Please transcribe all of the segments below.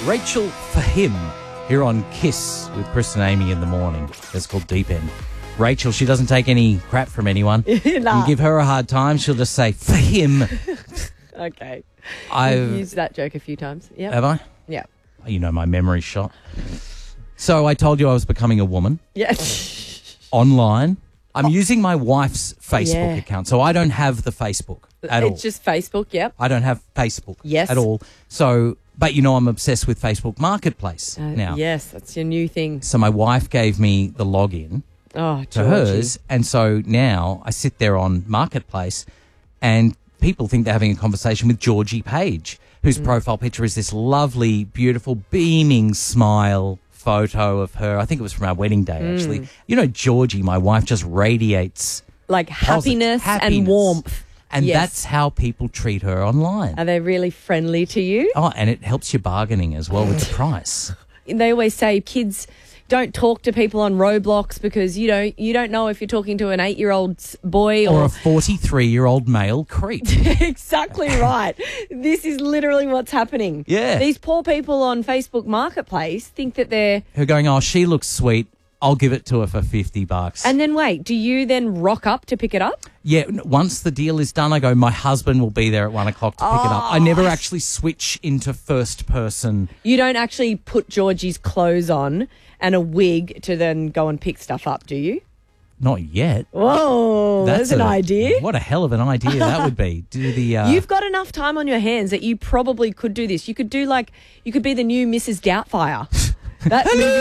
Rachel for him here on Kiss with Chris and Amy in the morning. It's called Deep End. Rachel, she doesn't take any crap from anyone. Nah. You give her a hard time, she'll just say, for him. Okay. I've You've used that joke a few times. Yeah. Have I? Yeah. You know, my memory's shot. So I told you I was becoming a woman Yeah. online. I'm using my wife's Facebook Yeah. account, so I don't have the Facebook at all. It's just Facebook, yep. I don't have Facebook Yes. at all. So, but you know I'm obsessed with Facebook Marketplace now. Yes, that's your new thing. So my wife gave me the login Oh, to Georgie. hers, and so now I sit there on Marketplace and people think they're having a conversation with Georgie Page, whose profile picture is this lovely, beautiful, beaming smile photo of her. I think it was from our wedding day, actually. You know, Georgie, my wife, just radiates Like happiness and happiness. warmth. And Yes. that's how people treat her online. Are they really friendly to you? Oh, and it helps your bargaining as well with the price. They always say kids don't talk to people on Roblox because you don't know if you're talking to an 8-year-old boy Or or a 43-year-old male creep. exactly right. This is literally what's happening. Yeah. These poor people on Facebook Marketplace think that they're... Who are going, oh, she looks sweet. I'll give it to her for $50. And then wait, do you then rock up to pick it up? Yeah, once the deal is done, I go, my husband will be there at 1 o'clock to pick it up. I never Oh. actually switch into first person. You don't actually put Georgie's clothes on and a wig to then go and pick stuff up, do you? Not yet. Whoa, that's an idea. What a hell of an idea that would be. Do the You've got enough time on your hands that you probably could do this. You could be the new Mrs. Doubtfire. That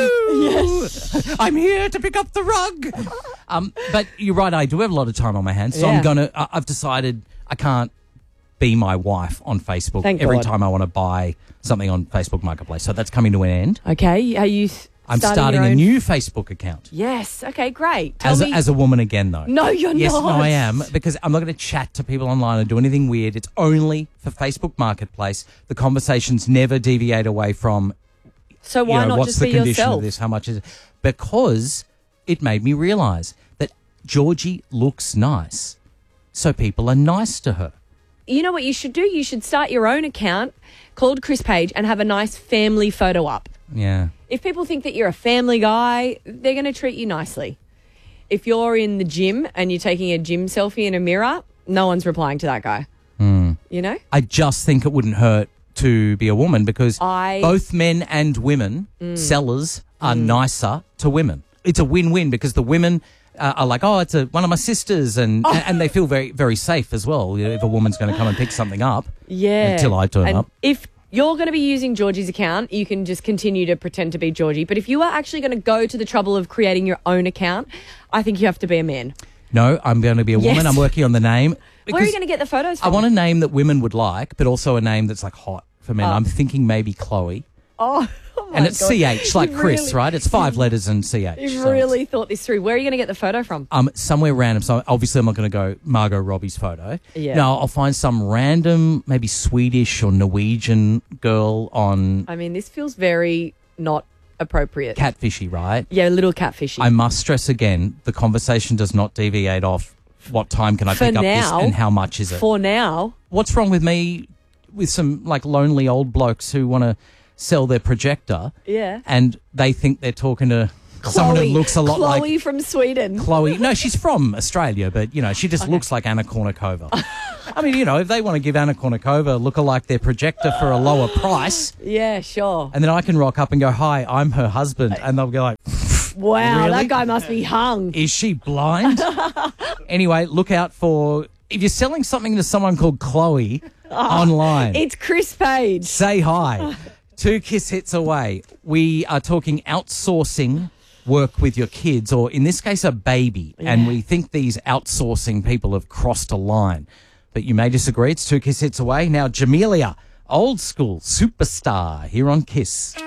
Hello! I'm here to pick up the rug. But you're right, I do have a lot of time on my hands. So Yeah. I've decided I can't be my wife on Facebook Thank every God. time I want to buy something on Facebook Marketplace. So that's coming to an end. Okay, are you I'm starting starting your a own... new Facebook account. Yes, okay, great. Tell me... As a woman again, though. No, you're yes, not. Yes, no, I am, because I'm not going to chat to people online or do anything weird. It's only for Facebook Marketplace. The conversations never deviate away from, So why not what's just the be condition yourself? of this, how much is it? Because it made me realise that Georgie looks nice, so people are nice to her. You know what you should do? You should start your own account called Chris Page and have a nice family photo up. Yeah. If people think that you're a family guy, they're going to treat you nicely. If you're in the gym and you're taking a gym selfie in a mirror, no one's replying to that guy. You know? I just think it wouldn't hurt to be a woman because both men and women, sellers, are nicer to women. It's a win-win because the women are like, oh, it's one of my sisters, and they feel very, very safe as well. You know, if a woman's going to come and pick something up, Yeah. until I turn and up. If you're going to be using Georgie's account, you can just continue to pretend to be Georgie. But if you are actually going to go to the trouble of creating your own account, I think you have to be a man. No, I'm going to be a woman. Yes. I'm working on the name. Where are you going to get the photos from? I want a name that women would like, but also a name that's like hot for men. I'm thinking maybe Chloe. Oh my And it's God. CH, like You Chris, really- right? It's 5 letters and CH. You've so really thought this through. Where are you going to get the photo from? somewhere random. So obviously I'm not going to go Margot Robbie's photo. Yeah. No, I'll find some random, maybe Swedish or Norwegian girl on I mean, this feels very not appropriate. Catfishy, right? Yeah, a little catfishy. I must stress again, the conversation does not deviate off what time can I For pick up this now. and how much is it. For now. What's wrong with me with some like lonely old blokes who want to sell their projector Yeah. and they think they're talking to someone who looks a lot Chloe like from Sweden. Chloe. No, she's from Australia, but, she just looks like Anna Kournikova. I mean, if they want to give Anna Kournikova a look-alike their projector for a lower price, Yeah, sure. and then I can rock up and go, hi, I'm her husband, and they'll go like, Wow, Really? that guy must be hung. is she blind? Anyway, look out for, if you're selling something to someone called Chloe online, It's Chris Page. say hi. 2 Kiss hits away. We are talking outsourcing work with your kids, or in this case, a baby. And we think these outsourcing people have crossed a line. But you may disagree. It's 2 Kiss hits away. Now, Jamelia, old school superstar here on Kiss.